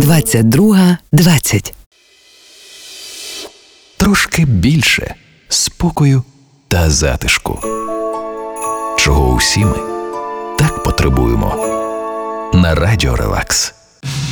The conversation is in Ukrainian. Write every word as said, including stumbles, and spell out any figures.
двадцять друга двадцять. Трошки більше спокою та затишку. Чого усі ми так потребуємо. На Радіо Релакс.